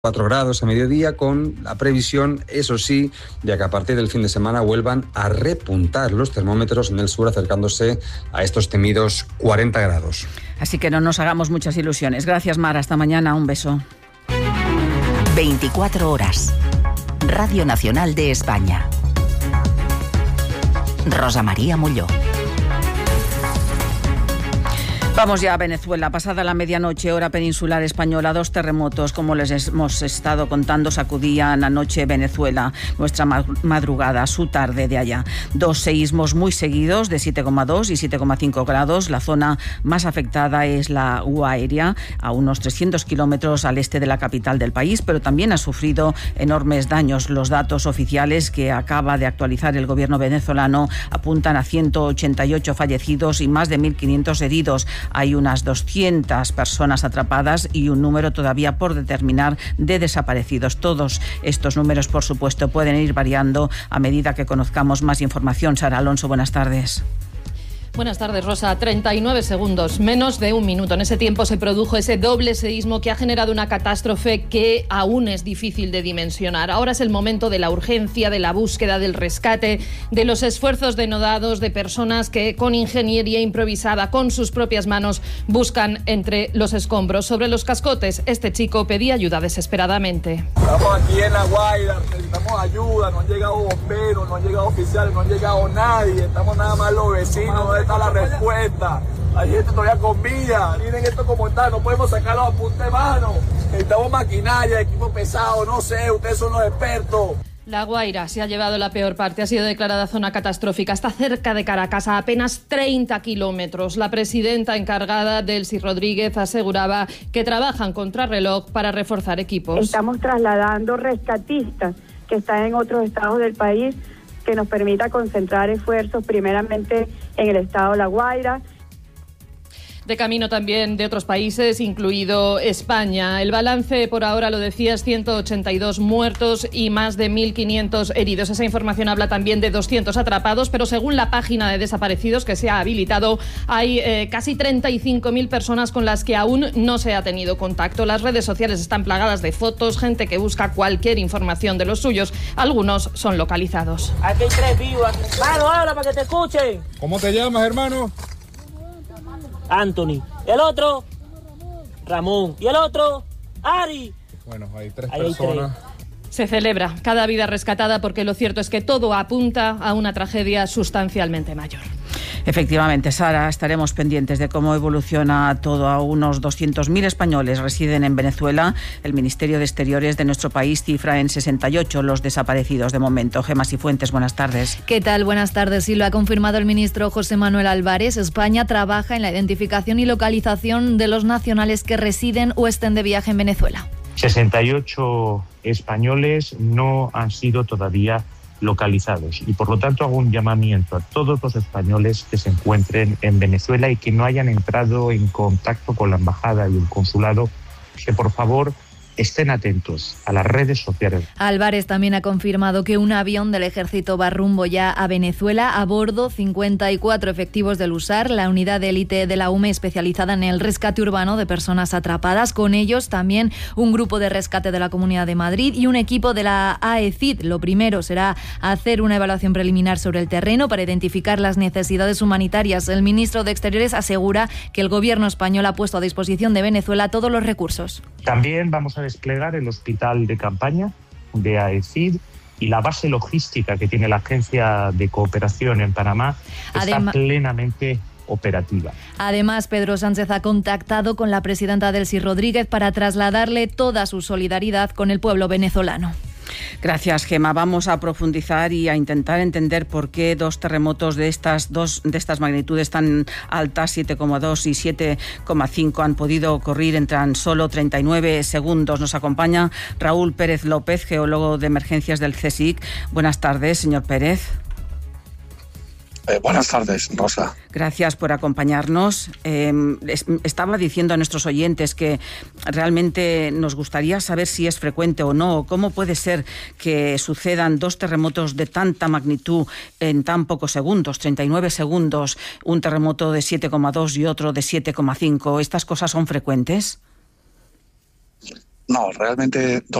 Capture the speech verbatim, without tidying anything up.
cuatro grados a mediodía, con la previsión, eso sí, de que a partir del fin de semana vuelvan a repuntar los termómetros en el sur, acercándose a estos temidos cuarenta grados. Así que no nos hagamos muchas ilusiones. Gracias, Mar. Hasta mañana. Un beso. veinticuatro horas. Radio Nacional de España. Rosa María Molló. Vamos ya a Venezuela. Pasada la medianoche, hora peninsular española, dos terremotos, como les hemos estado contando, sacudían anoche Venezuela, nuestra madrugada, su tarde de allá. Dos seísmos muy seguidos de siete coma dos y siete coma cinco grados. La zona más afectada es la Guaira, a unos trescientos kilómetros al este de la capital del país, pero también ha sufrido enormes daños. Los datos oficiales que acaba de actualizar el gobierno venezolano apuntan a ciento ochenta y ocho fallecidos y más de mil quinientos heridos. Hay unas doscientas personas atrapadas y un número todavía por determinar de desaparecidos. Todos estos números, por supuesto, pueden ir variando a medida que conozcamos más información. Sara Alonso, buenas tardes. Buenas tardes, Rosa. treinta y nueve segundos, menos de un minuto. En ese tiempo se produjo ese doble seísmo que ha generado una catástrofe que aún es difícil de dimensionar. Ahora es el momento de la urgencia, de la búsqueda, del rescate, de los esfuerzos denodados de personas que con ingeniería improvisada, con sus propias manos, buscan entre los escombros. Sobre los cascotes, este chico pedía ayuda desesperadamente. Estamos aquí en La Guaira, necesitamos ayuda, no han llegado bomberos, no han llegado oficiales, no han llegado nadie, estamos nada más los vecinos. Está la respuesta. Hay gente todavía con vida. Miren esto como está, no podemos sacarlo a punta de mano. Necesitamos maquinaria, equipo pesado, no sé, ustedes son los expertos. La Guaira se ha llevado la peor parte, ha sido declarada zona catastrófica. Está cerca de Caracas, a apenas treinta kilómetros. La presidenta encargada, Delcy Rodríguez, aseguraba que trabajan contrarreloj para reforzar equipos. Estamos trasladando rescatistas que están en otros estados del país, que nos permita concentrar esfuerzos primeramente en el estado de La Guaira. De camino también de otros países, incluido España. El balance por ahora, lo decías, ciento ochenta y dos muertos y más de mil quinientos heridos. Esa información habla también de doscientos atrapados, pero según la página de desaparecidos que se ha habilitado, hay eh, casi treinta y cinco mil personas con las que aún no se ha tenido contacto. Las redes sociales están plagadas de fotos, gente que busca cualquier información de los suyos. Algunos son localizados. Aquí hay tres vivos. Mano, habla para que te escuchen. ¿Cómo te llamas, hermano? Anthony. ¿El otro? Ramón. ¿Y el otro? Ari. Bueno, hay tres Ahí personas. Hay tres. Se celebra cada vida rescatada porque lo cierto es que todo apunta a una tragedia sustancialmente mayor. Efectivamente, Sara, estaremos pendientes de cómo evoluciona todo. A unos doscientos mil españoles residen en Venezuela. El Ministerio de Exteriores de nuestro país cifra en sesenta y ocho los desaparecidos de momento. Gemma Cifuentes, buenas tardes. ¿Qué tal? Buenas tardes. Sí, lo ha confirmado el ministro José Manuel Álvarez. España trabaja en la identificación y localización de los nacionales que residen o estén de viaje en Venezuela. sesenta y ocho españoles no han sido todavía localizados y por lo tanto hago un llamamiento a todos los españoles que se encuentren en Venezuela y que no hayan entrado en contacto con la embajada y el consulado, que por favor estén atentos a las redes sociales. Álvarez también ha confirmado que un avión del ejército va rumbo ya a Venezuela. A bordo, cincuenta y cuatro efectivos del U S A R, la unidad de élite de la U M E especializada en el rescate urbano de personas atrapadas. Con ellos también un grupo de rescate de la Comunidad de Madrid y un equipo de la A E C I D. Lo primero será hacer una evaluación preliminar sobre el terreno para identificar las necesidades humanitarias. El ministro de Exteriores asegura que el gobierno español ha puesto a disposición de Venezuela todos los recursos. También vamos a desplegar el hospital de campaña de A E C I D y la base logística que tiene la Agencia de Cooperación en Panamá está Adem- plenamente operativa. Además, Pedro Sánchez ha contactado con la presidenta Delcy Rodríguez para trasladarle toda su solidaridad con el pueblo venezolano. Gracias, Gemma. Vamos a profundizar y a intentar entender por qué dos terremotos de estas dos de estas magnitudes tan altas, siete coma dos y siete coma cinco, han podido ocurrir en tan solo treinta y nueve segundos. Nos acompaña Raúl Pérez López, geólogo de emergencias del CSIC. Buenas tardes, señor Pérez. Eh, buenas tardes, Rosa. Gracias por acompañarnos. Eh, estaba diciendo a nuestros oyentes que realmente nos gustaría saber si es frecuente o no. ¿Cómo puede ser que sucedan dos terremotos de tanta magnitud en tan pocos segundos, treinta y nueve segundos, un terremoto de siete coma dos y otro de siete coma cinco? ¿Estas cosas son frecuentes? No, realmente dos